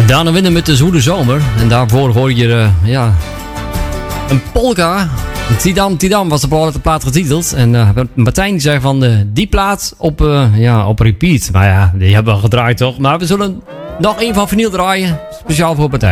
Dana Winnen met de Zoele Zomer. En daarvoor hoor je een polka. Tidam was de plaat getiteld. En Martijn die zei van die plaat op repeat. Maar ja, die hebben we gedraaid toch. Maar we zullen nog één van vinyl draaien. Speciaal voor Martijn.